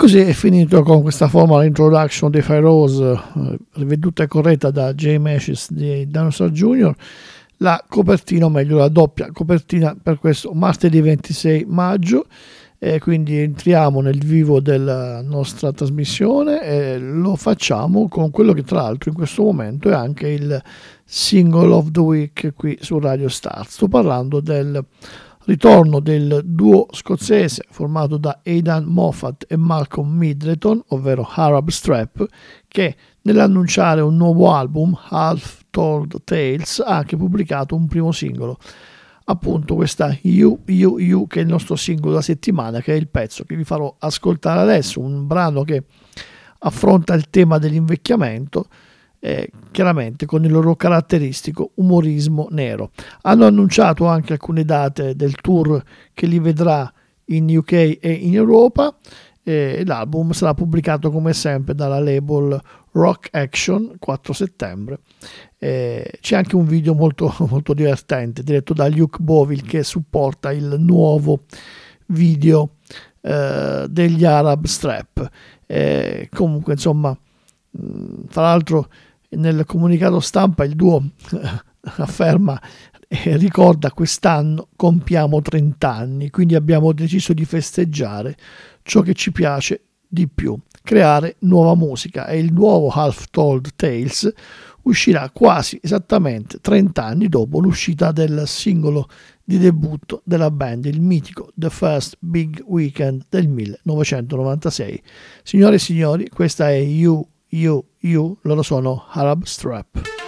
così è finito con questa formal introduction dei Pharaohs, riveduta e corretta da Jay Mascis di Dinosaur Jr., la copertina, o meglio la doppia copertina per questo martedì 26 maggio. Quindi entriamo nel vivo della nostra trasmissione e lo facciamo con quello che tra l'altro in questo momento è anche il single of the week qui su Radio Start. Sto parlando del ritorno del duo scozzese formato da Aidan Moffat e Malcolm Middleton, ovvero Arab Strap, che nell'annunciare un nuovo album, Half Told Tales, ha anche pubblicato un primo singolo, appunto questa You, che è il nostro singolo da settimana, che è il pezzo che vi farò ascoltare adesso, un brano che affronta il tema dell'invecchiamento, chiaramente con il loro caratteristico umorismo nero. Hanno annunciato anche alcune date del tour che li vedrà in UK e in Europa. L'album sarà pubblicato come sempre dalla label Rock Action 4 settembre. C'è anche un video molto, molto divertente diretto da Luke Boville che supporta il nuovo video degli Arab Strap. Comunque insomma, tra l'altro nel comunicato stampa il duo afferma e ricorda: quest'anno compiamo 30 anni, quindi abbiamo deciso di festeggiare ciò che ci piace di più, creare nuova musica, e il nuovo Half Told Tales uscirà quasi esattamente 30 anni dopo l'uscita del singolo di debutto della band, il mitico The First Big Weekend del 1996. Signore e signori, questa è You, loro sono Arab Strap.